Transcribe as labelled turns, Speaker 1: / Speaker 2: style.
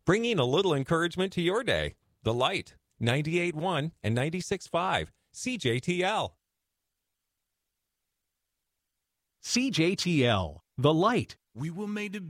Speaker 1: bringing a little encouragement to your day. The Light, 98.1 and 96.5, CJTL.
Speaker 2: CJTL, The Light.
Speaker 3: We were made to